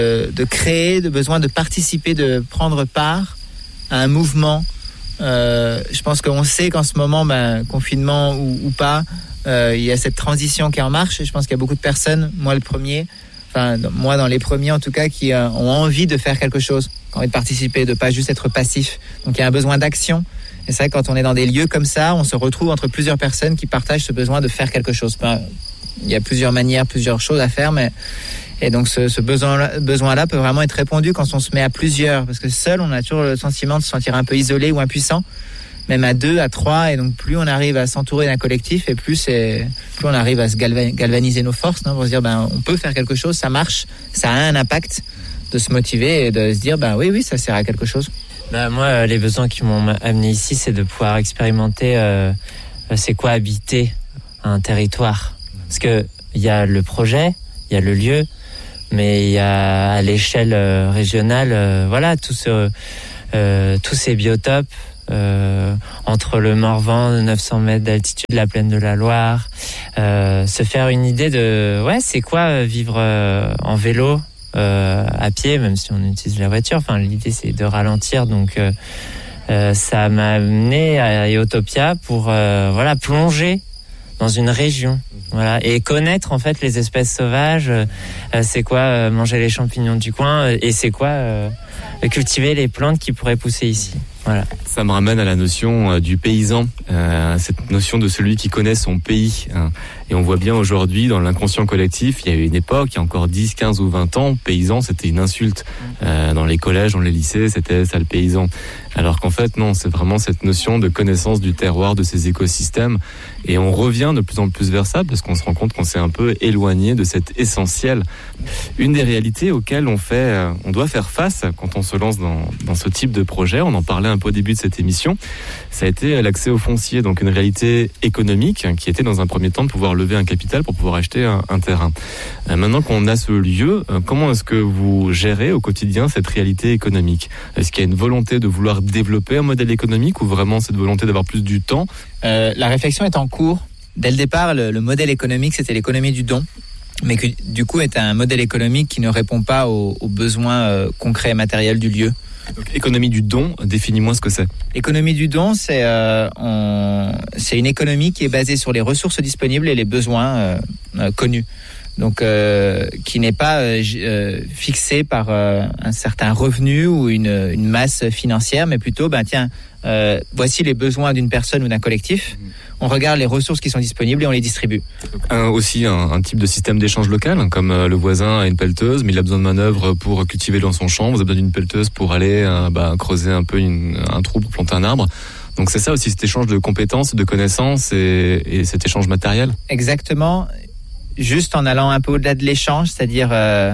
de créer, de besoin de participer, de prendre part à un mouvement. Je pense qu'on sait qu'en ce moment, confinement ou pas, il y a cette transition qui est en marche. Et je pense qu'il y a beaucoup de personnes, moi dans les premiers en tout cas, qui ont envie de faire quelque chose, qui ont envie de participer, de pas juste être passif. Donc il y a un besoin d'action. Et c'est vrai que quand on est dans des lieux comme ça, on se retrouve entre plusieurs personnes qui partagent ce besoin de faire quelque chose. Il y a plusieurs manières, plusieurs choses à faire, et donc ce besoin-là peut vraiment être répondu quand on se met à plusieurs, parce que seul, on a toujours le sentiment de se sentir un peu isolé ou impuissant, même à 2, à 3, et donc plus on arrive à s'entourer d'un collectif, et plus on arrive à se galvaniser nos forces, pour se dire on peut faire quelque chose, ça marche, ça a un impact, de se motiver et de se dire oui, ça sert à quelque chose. Moi, les besoins qui m'ont amené ici, c'est de pouvoir expérimenter c'est quoi habiter un territoire. Parce que il y a le projet, il y a le lieu, mais il y a à l'échelle régionale, tous ces biotopes entre le Morvan de 900 mètres d'altitude, la plaine de la Loire, se faire une idée de c'est quoi vivre en vélo, à pied, même si on utilise la voiture. Enfin, l'idée c'est de ralentir, donc ça m'a amené à Eutopia pour plonger dans une région, et connaître en fait les espèces sauvages. C'est quoi manger les champignons du coin, et c'est quoi cultiver les plantes qui pourraient pousser ici. Voilà. Ça me ramène à la notion du paysan, cette notion de celui qui connaît son pays. Et on voit bien aujourd'hui, dans l'inconscient collectif, il y a eu une époque, il y a encore 10, 15 ou 20 ans, paysan, c'était une insulte. Dans les collèges, dans les lycées, c'était ça le paysan. Alors qu'en fait, non, c'est vraiment cette notion de connaissance du terroir, de ces écosystèmes. Et on revient de plus en plus vers ça, parce qu'on se rend compte qu'on s'est un peu éloigné de cet essentiel. Une des réalités auxquelles on doit faire face quand on se lance dans ce type de projet, on en parlait un peu au début de cette émission, ça a été l'accès au foncier, donc une réalité économique qui était dans un premier temps de pouvoir lever un capital pour pouvoir acheter un terrain. Maintenant qu'on a ce lieu, comment est-ce que vous gérez au quotidien cette réalité économique ? Est-ce qu'il y a une volonté de vouloir développer un modèle économique ou vraiment cette volonté d'avoir plus du temps ? La réflexion est en cours. Dès le départ, le modèle économique, c'était l'économie du don, mais qui du coup est un modèle économique qui ne répond pas aux besoins concrets et matériels du lieu. Donc, économie du don, définis-moi ce que c'est. L'économie du don, c'est une économie qui est basée sur les ressources disponibles et les besoins connus. Donc, qui n'est pas fixée par un certain revenu ou une masse financière, mais plutôt, voici les besoins d'une personne ou d'un collectif. On regarde les ressources qui sont disponibles et on les distribue. Aussi un type de système d'échange local, comme le voisin a une pelleteuse, mais il a besoin de manœuvres pour cultiver dans son champ. Vous avez besoin d'une pelleteuse pour aller creuser un peu un trou pour planter un arbre. Donc c'est ça aussi, cet échange de compétences, de connaissances et cet échange matériel. Exactement. Juste en allant un peu au-delà de l'échange, c'est-à-dire,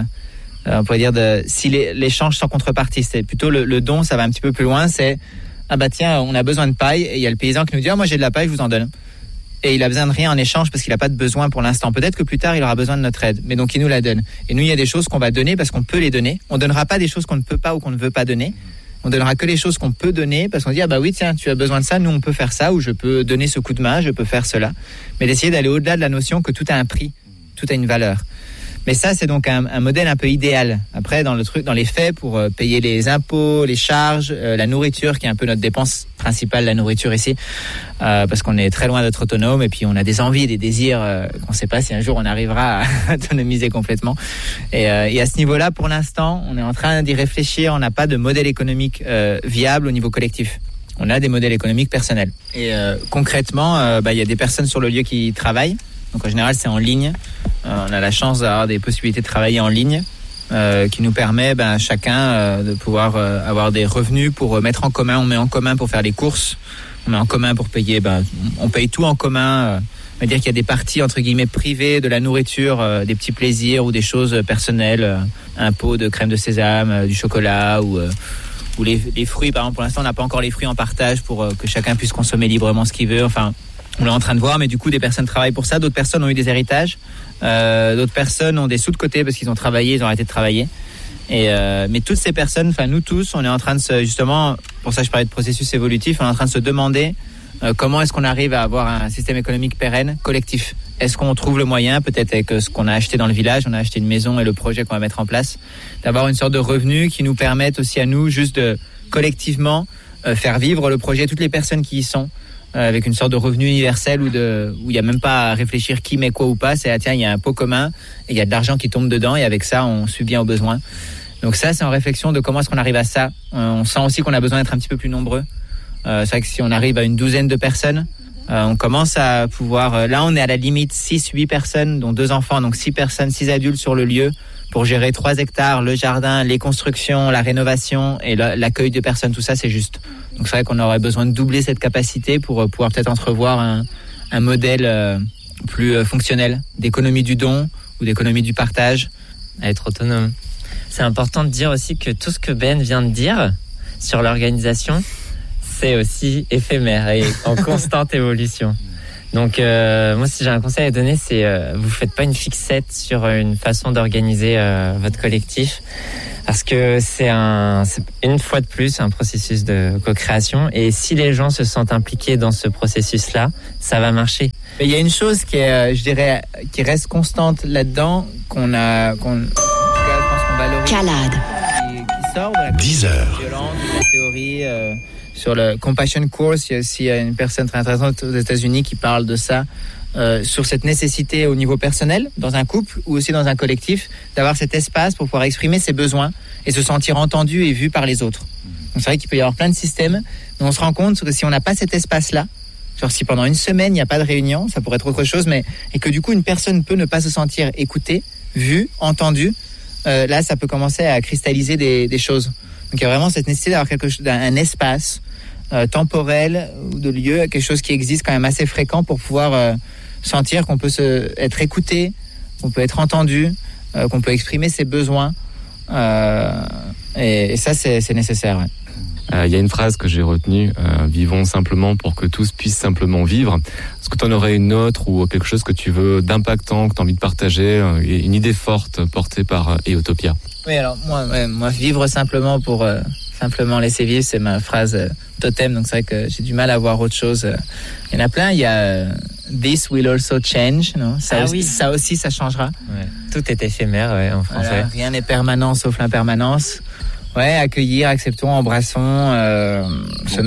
on pourrait dire si l'échange sans contrepartie, c'est plutôt le don, ça va un petit peu plus loin, c'est on a besoin de paille, et il y a le paysan qui nous dit moi j'ai de la paille, je vous en donne. Et il a besoin de rien en échange parce qu'il n'a pas de besoin pour l'instant. Peut-être que plus tard il aura besoin de notre aide, mais donc il nous la donne. Et nous, il y a des choses qu'on va donner parce qu'on peut les donner. On donnera pas des choses qu'on ne peut pas ou qu'on ne veut pas donner. On donnera que les choses qu'on peut donner parce qu'on dit oui tiens, tu as besoin de ça, nous on peut faire ça, ou je peux donner ce coup de main, je peux faire cela. Mais d'essayer d'aller au-delà de la notion que tout a un prix, tout a une valeur. Mais ça, c'est donc un modèle un peu idéal. Après, dans les faits, pour payer les impôts, les charges, la nourriture, qui est un peu notre dépense principale, la nourriture ici, parce qu'on est très loin d'être autonome, et puis on a des envies, des désirs qu'on ne sait pas si un jour on arrivera à autonomiser complètement. Et à ce niveau-là, pour l'instant, on est en train d'y réfléchir. On n'a pas de modèle économique viable au niveau collectif. On a des modèles économiques personnels. Et concrètement, il y a des personnes sur le lieu qui travaillent. Donc en général, c'est en ligne. On a la chance d'avoir des possibilités de travailler en ligne, qui nous permet chacun de pouvoir avoir des revenus pour mettre en commun. On met en commun pour faire les courses. On met en commun pour payer. On paye tout en commun. On va dire qu'il y a des parties entre guillemets privées de la nourriture, des petits plaisirs ou des choses personnelles, un pot de crème de sésame, du chocolat ou les fruits. Par exemple, pour l'instant, on n'a pas encore les fruits en partage pour que chacun puisse consommer librement ce qu'il veut. Enfin, on est en train de voir, mais du coup, des personnes travaillent pour ça. D'autres personnes ont eu des héritages. D'autres personnes ont des sous de côté parce qu'ils ont travaillé, ils ont arrêté de travailler. Mais toutes ces personnes, nous tous, on est en train de justement, pour ça je parlais de processus évolutif, on est en train de se demander comment est-ce qu'on arrive à avoir un système économique pérenne, collectif. Est-ce qu'on trouve le moyen, peut-être avec ce qu'on a acheté dans le village, on a acheté une maison et le projet qu'on va mettre en place, d'avoir une sorte de revenu qui nous permette aussi à nous juste de collectivement faire vivre le projet, toutes les personnes qui y sont, avec une sorte de revenu universel où il n'y a même pas à réfléchir qui met quoi ou pas. C'est tiens, il y a un pot commun et il y a de l'argent qui tombe dedans et avec ça, on subvient aux besoins. Donc ça, c'est en réflexion de comment est-ce qu'on arrive à ça. On sent aussi qu'on a besoin d'être un petit peu plus nombreux. C'est vrai que si on arrive à une douzaine de personnes, on commence à pouvoir... là, on est à la limite 6-8 personnes, dont 2 enfants, donc 6 personnes, 6 adultes sur le lieu pour gérer 3 hectares, le jardin, les constructions, la rénovation et l'accueil de personnes. Tout ça, c'est juste. Donc c'est vrai qu'on aurait besoin de doubler cette capacité pour pouvoir peut-être entrevoir un modèle plus fonctionnel d'économie du don ou d'économie du partage. À être autonome. C'est important de dire aussi que tout ce que Ben vient de dire sur l'organisation, c'est aussi éphémère et en constante évolution. Donc moi, si j'ai un conseil à donner, c'est vous faites pas une fixette sur une façon d'organiser votre collectif, parce que c'est une fois de plus un processus de co-création, et si les gens se sentent impliqués dans ce processus-là, ça va marcher. Mais il y a une chose qui est, je dirais, qui reste constante là-dedans, qu'on je pense qu'on valorise. Calade. Qui sort de la violence, de la théorie. Sur le Compassion Course, il y a aussi une personne très intéressante aux États-Unis qui parle de ça, sur cette nécessité au niveau personnel, dans un couple ou aussi dans un collectif, d'avoir cet espace pour pouvoir exprimer ses besoins et se sentir entendu et vu par les autres. Donc c'est vrai qu'il peut y avoir plein de systèmes, mais on se rend compte que si on n'a pas cet espace-là, genre si pendant une semaine il n'y a pas de réunion, ça pourrait être autre chose, et que du coup une personne peut ne pas se sentir écoutée, vue, entendue, là ça peut commencer à cristalliser des choses. Donc il y a vraiment cette nécessité d'avoir quelque chose, un espace temporel ou de lieu, quelque chose qui existe quand même assez fréquent pour pouvoir sentir qu'on peut être écouté, qu'on peut être entendu, qu'on peut exprimer ses besoins, et ça c'est nécessaire. Ouais. Il y a une phrase que j'ai retenue, vivons simplement pour que tous puissent simplement vivre. Est-ce que tu en aurais une autre ou quelque chose que tu veux d'impactant, que tu as envie de partager, une idée forte portée par Eutopia? Oui, alors moi vivre simplement pour simplement laisser vivre, c'est ma phrase totem, donc c'est vrai que j'ai du mal à voir autre chose. Il y en a plein, il y a This will also change, non? Ça aussi ça changera. Ouais. Tout est éphémère, ouais, en français. Voilà, rien n'est permanent sauf l'impermanence. Ouais, accueillir, acceptons, embrassons, se mettre